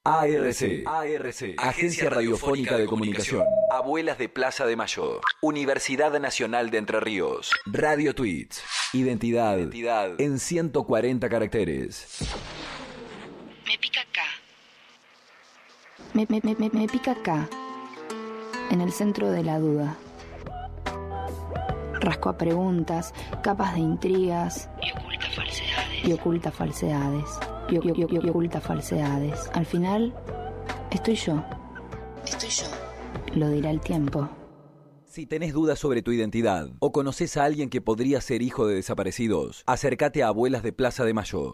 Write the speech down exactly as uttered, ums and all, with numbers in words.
A R C, A R C, Agencia Radiofónica de Comunicación. Abuelas de Plaza de Mayo. Universidad Nacional de Entre Ríos. Radio Tweets. Identidad, Identidad en ciento cuarenta caracteres. Me pica acá. Me, me, me, me, me pica acá. En el centro de la duda. Rasco a preguntas, capas de intrigas. Y oculta falsedades. Y oculta falsedades. Y, y, y, y oculta falsedades. Al final, estoy yo. Estoy yo. Lo dirá el tiempo. Si tenés dudas sobre tu identidad o conoces a alguien que podría ser hijo de desaparecidos, acércate a Abuelas de Plaza de Mayo.